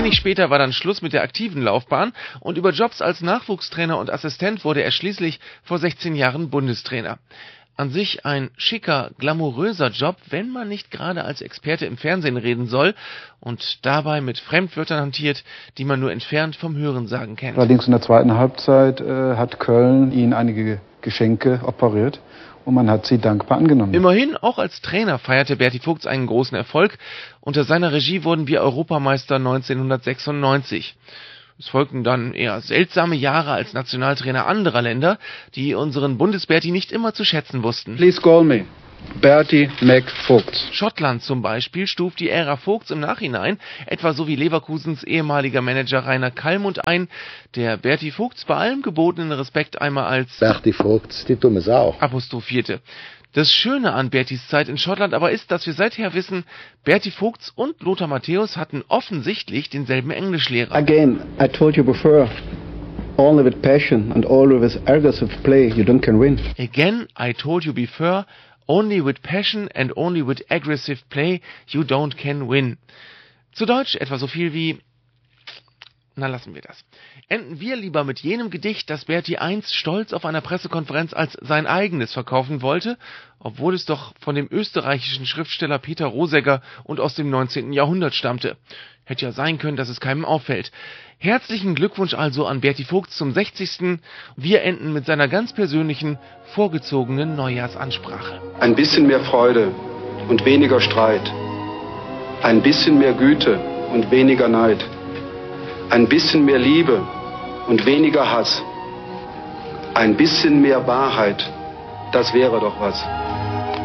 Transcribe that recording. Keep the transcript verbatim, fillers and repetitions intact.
Wenig später war dann Schluss mit der aktiven Laufbahn und über Jobs als Nachwuchstrainer und Assistent wurde er schließlich vor sechzehn Jahren Bundestrainer. An sich ein schicker, glamouröser Job, wenn man nicht gerade als Experte im Fernsehen reden soll und dabei mit Fremdwörtern hantiert, die man nur entfernt vom Hörensagen kennt. Allerdings in der zweiten Halbzeit äh, hat Köln ihn einige Geschenke operiert und man hat sie dankbar angenommen. Immerhin, auch als Trainer feierte Berti Vogts einen großen Erfolg. Unter seiner Regie wurden wir Europameister neunzehnhundertsechsundneunzig. Es folgten dann eher seltsame Jahre als Nationaltrainer anderer Länder, die unseren Bundesberti nicht immer zu schätzen wussten. Please call me Berti Mac Vogts. Schottland zum Beispiel stuft die Ära Vogts im Nachhinein, etwa so wie Leverkusens ehemaliger Manager Rainer Kallmund ein, der Berti Vogts bei allem gebotenen Respekt einmal als Berti Vogts, die dumme Sau apostrophierte. Das Schöne an Bertis Zeit in Schottland aber ist, dass wir seither wissen, Berti Vogts und Lothar Matthäus hatten offensichtlich denselben Englischlehrer. Again, I told you before, only with passion and only with aggressive play you don't can win. Again, I told you before, only with passion and only with aggressive play you don't can win. Zu Deutsch etwa so viel wie... Na, lassen wir das. Enden wir lieber mit jenem Gedicht, das Berti einst stolz auf einer Pressekonferenz als sein eigenes verkaufen wollte, obwohl es doch von dem österreichischen Schriftsteller Peter Rosegger und aus dem neunzehnten Jahrhundert stammte. Hätte ja sein können, dass es keinem auffällt. Herzlichen Glückwunsch also an Berti Vogts zum sechzigsten Wir enden mit seiner ganz persönlichen, vorgezogenen Neujahrsansprache. Ein bisschen mehr Freude und weniger Streit. Ein bisschen mehr Güte und weniger Neid. Ein bisschen mehr Liebe und weniger Hass. Ein bisschen mehr Wahrheit, das wäre doch was.